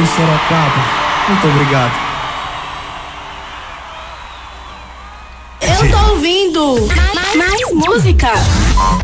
de Sorocaba. Muito obrigado. Eu tô ouvindo mais música.